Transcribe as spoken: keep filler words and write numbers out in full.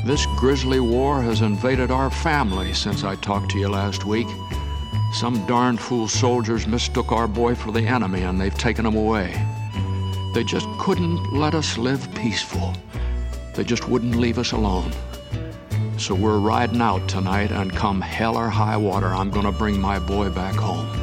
This grisly war has invaded our family since I talked to you last week. Some darn fool soldiers mistook our boy for the enemy and they've taken him away. They just couldn't let us live peaceful. They just wouldn't leave us alone. So we're riding out tonight, and come hell or high water, I'm gonna bring my boy back home.